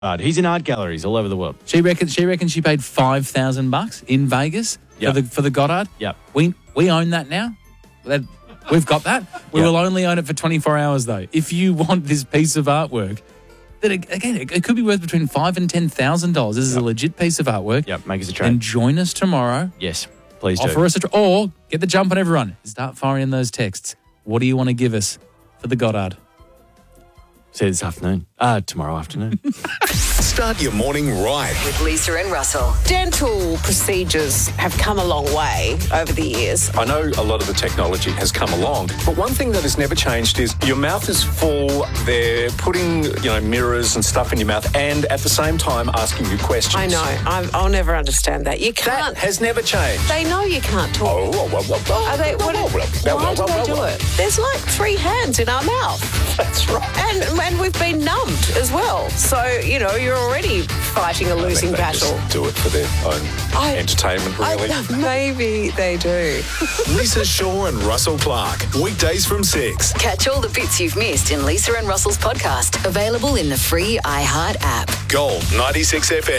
He's in art galleries all over the world. She reckons she paid $5,000 in Vegas for the Goddard. Yep. We own that now. We've got that. We will only own it for 24 hours though. If you want this piece of artwork, then again it could be worth between $5,000 and $10,000. This is a legit piece of artwork. Yep. Make us a trade. And join us tomorrow. Yes, please do. Offer us or get the jump on everyone. Start firing in those texts. What do you want to give us for the Goddard? See you this afternoon. Tomorrow afternoon. Start your morning right. With Lisa and Russell. Dental procedures have come a long way over the years. I know a lot of the technology has come along, but one thing that has never changed is your mouth is full. They're putting, mirrors and stuff in your mouth and at the same time asking you questions. I know. I'll never understand that. You can't. That has never changed. They know you can't talk. Why do they do it? There's like 3 hands in our mouth. That's right. And we've been numbed as well. So, you're already fighting a losing battle. Just do it for their own entertainment, really. Maybe they do. Lisa Shaw and Russell Clark. Weekdays from 6. Catch all the bits you've missed in Lisa and Russell's podcast. Available in the free iHeart app. Gold 96 FM.